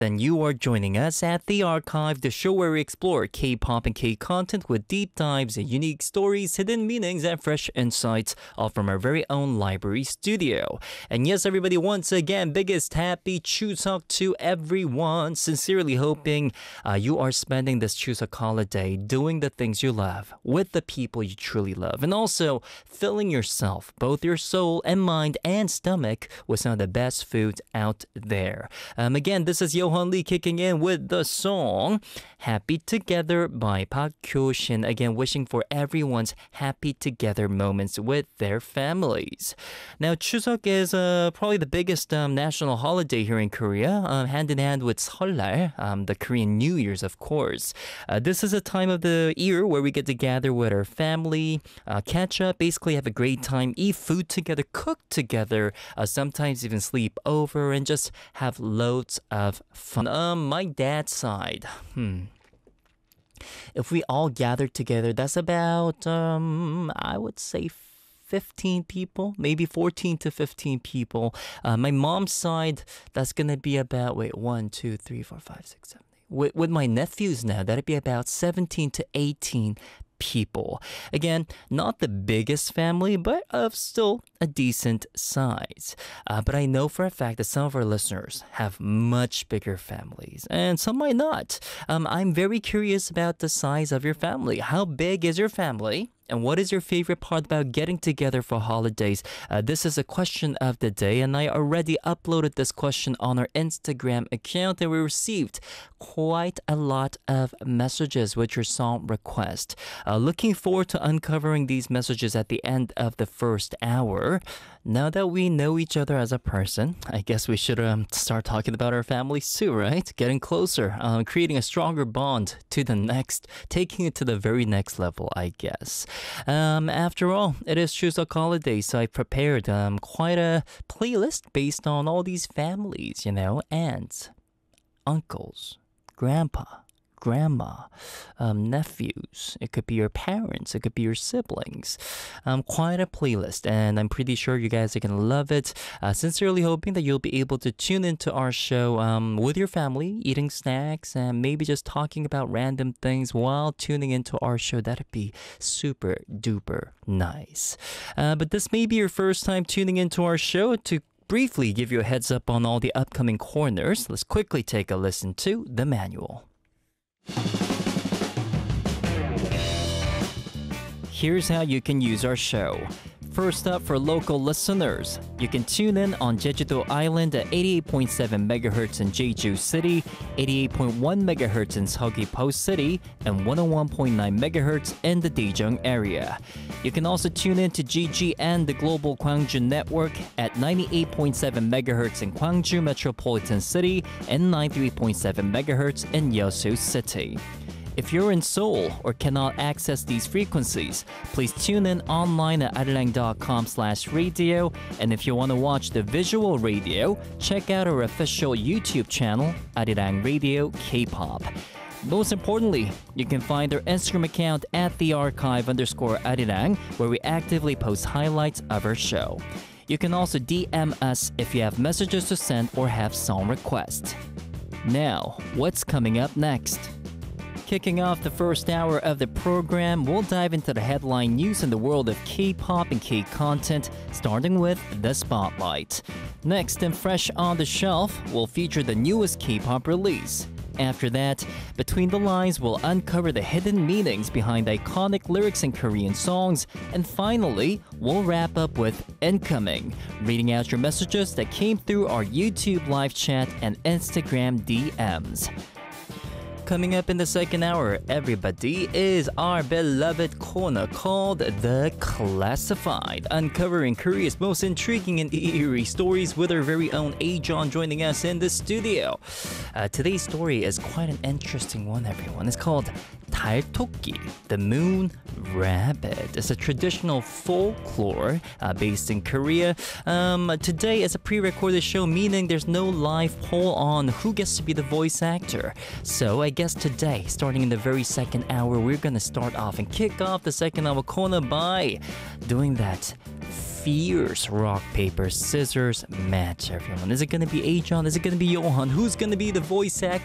Then you are joining us at The Archive, the show where we explore K-pop and K-content with deep dives and unique stories, hidden meanings, and fresh insights, all from our very own library studio. And yes, everybody, once again, biggest happy Chuseok to everyone. Sincerely hoping you are spending this Chuseok holiday doing the things you love with the people you truly love, and also filling yourself, both your soul and mind and stomach, with some of the best foods out there. Again, this is Yohan Lee kicking in with the song Happy Together by Park Kyo-shin. Again, wishing for everyone's happy together moments with their families. Now, Chuseok is probably the biggest national holiday here in Korea, hand in hand with Seollal, the Korean New Year's, of course. This is a time of the year where we get to gather with our family, catch up, basically have a great time, eat food together, cook together, sometimes even sleep over, and just have loads of fun. My dad's side, if we all gather together, that's about, I would say 15 people, maybe 14 to 15 people. My mom's side, that's gonna be about, 1, 2, 3, 4, 5, 6, 7, 8. With my nephews now, that'd be about 17 to 18 people. Again, not the biggest family, but of still a decent size. But I know for a fact that some of our listeners have much bigger families, and some might not. I'm very curious about the size of your family. How big is your family? And what is your favorite part about getting together for holidays? This is a question of the day, and I already uploaded this question on our Instagram account, and we received quite a lot of messages with your song request. Looking forward to uncovering these messages at the end of the first hour. Now that we know each other as a person, I guess we should start talking about our families too, right? Getting closer, creating a stronger bond to the next, taking it to the very next level, I guess. After all, it is Chuseok holiday, so I prepared quite a playlist based on all these families, aunts, uncles, grandpa, grandma, nephews. It could be your parents. It could be your siblings. Quite a playlist, and I'm pretty sure you guys are going to love it. Sincerely hoping that you'll be able to tune into our show with your family, eating snacks, and maybe just talking about random things while tuning into our show. That'd be super duper nice. But this may be your first time tuning into our show. To briefly give you a heads up on all the upcoming corners, let's quickly take a listen to the manual. Here's how you can use our show. First up, for local listeners, you can tune in on Jeju-do Island at 88.7 MHz in Jeju City, 88.1 MHz in Seogwipo City, and 101.9 MHz in the Daejeong area. You can also tune in to GGN, the Global Gwangju Network, at 98.7 MHz in Gwangju Metropolitan City and 93.7 MHz in Yeosu City. If you're in Seoul or cannot access these frequencies, please tune in online at arirang.com/radio. And if you want to watch the visual radio, check out our official YouTube channel, Arirang Radio K-pop. Most importantly, you can find our Instagram account at thearchive_arirang, where we actively post highlights of our show. You can also DM us if you have messages to send or have song requests. Now, what's coming up next? Kicking off the first hour of the program, we'll dive into the headline news in the world of K-pop and K-content, starting with the Spotlight. Next, and fresh on the shelf, we'll feature the newest K-pop release. After that, Between the Lines will uncover the hidden meanings behind iconic lyrics in Korean songs. And finally, we'll wrap up with Incoming, reading out your messages that came through our YouTube live chat and Instagram DMs. Coming up in the second hour, everybody, is our beloved corner called The Classified, uncovering Korea's most intriguing and eerie stories with our very own A-John joining us in the studio. Today's story is quite an interesting one, everyone. It's called 달토끼, the moon rabbit. It's a traditional folklore based in Korea. Today is a pre-recorded show, meaning there's no live poll on who gets to be the voice actor. So I guess today, starting in the very second hour, we're gonna start off and kick off the second hour corner by doing that fierce rock, paper, scissors match, everyone. Is it gonna be Ajon? Is it gonna be Johan? Who's gonna be the voice actor?